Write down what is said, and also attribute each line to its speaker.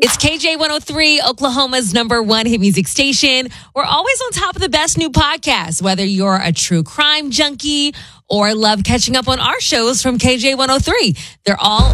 Speaker 1: It's KJ 103, Oklahoma's #1 hit music station. We're always on top of the best new podcasts, whether you're a true crime junkie or love catching up on our shows from KJ 103. They're all